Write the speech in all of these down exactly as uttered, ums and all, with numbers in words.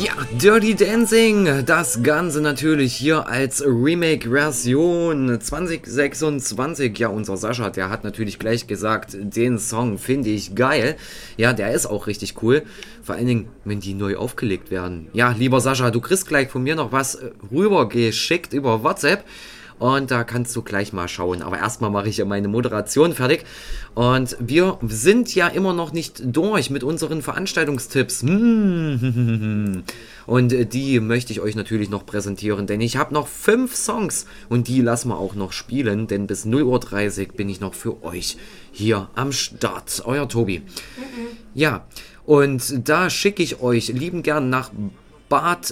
Ja, Dirty Dancing, das Ganze natürlich hier als Remake-Version zwanzig sechsundzwanzig. Ja, unser Sascha, der hat natürlich gleich gesagt, den Song finde ich geil. Ja, der ist auch richtig cool. Vor allen Dingen, wenn die neu aufgelegt werden. Ja, lieber Sascha, du kriegst gleich von mir noch was rübergeschickt über WhatsApp. Und da kannst du gleich mal schauen. Aber erstmal mache ich ja meine Moderation fertig. Und wir sind ja immer noch nicht durch mit unseren Veranstaltungstipps. Und die möchte ich euch natürlich noch präsentieren. Denn ich habe noch fünf Songs. Und die lassen wir auch noch spielen. Denn bis null Uhr dreißig bin ich noch für euch hier am Start. Euer Tobi. Ja, und da schicke ich euch lieben gern nach Bad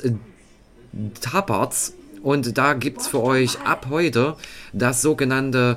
Tabarz. Und da gibt es für euch ab heute das sogenannte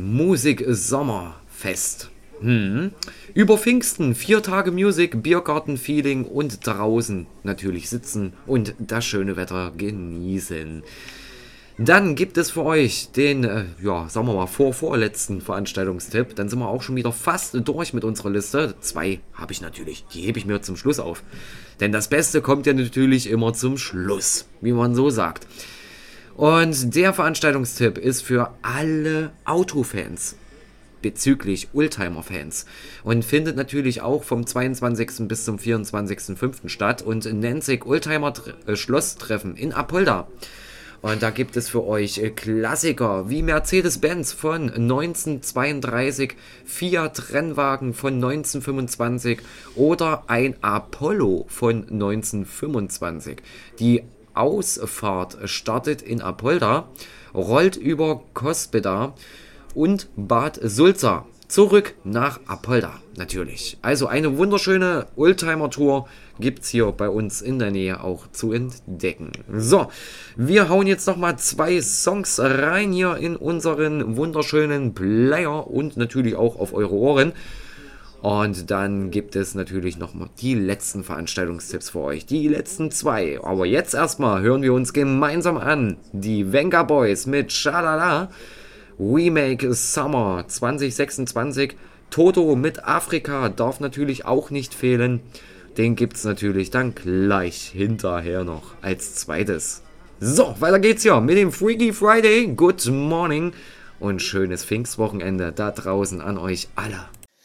Musik-Sommerfest. Hm. Über Pfingsten, vier Tage Musik, Biergarten-Feeling und draußen natürlich sitzen und das schöne Wetter genießen. Dann gibt es für euch den, äh, ja, sagen wir mal, vor vorletzten Veranstaltungstipp. Dann sind wir auch schon wieder fast durch mit unserer Liste. Zwei habe ich natürlich, die hebe ich mir zum Schluss auf. Denn das Beste kommt ja natürlich immer zum Schluss, wie man so sagt. Und der Veranstaltungstipp ist für alle Autofans bezüglich Oldtimer-Fans und findet natürlich auch vom zweiundzwanzigsten bis zum vierundzwanzigsten fünften statt und nennt sich Oldtimer-Schlosstreffen in Apolda. Und da gibt es für euch Klassiker wie Mercedes-Benz von neunzehnhundertzweiunddreißig, Fiat-Rennwagen von neunzehnhundertfünfundzwanzig oder ein Apollo von neunzehnhundertfünfundzwanzig. Die Ausfahrt startet in Apolda, rollt über Cospeda und Bad Sulza zurück nach Apolda natürlich. Also eine wunderschöne Oldtimer-Tour gibt es hier bei uns in der Nähe auch zu entdecken. So, wir hauen jetzt nochmal zwei Songs rein hier in unseren wunderschönen Player und natürlich auch auf eure Ohren. Und dann gibt es natürlich nochmal die letzten Veranstaltungstipps für euch. Die letzten zwei. Aber jetzt erstmal hören wir uns gemeinsam an. Die Venga Boys mit Schalala. Remake Summer zwanzig sechsundzwanzig. Toto mit Afrika darf natürlich auch nicht fehlen. Den gibt es natürlich dann gleich hinterher noch als zweites. So, weiter geht's ja mit dem Freaky Friday. Good morning und schönes Pfingstwochenende da draußen an euch alle.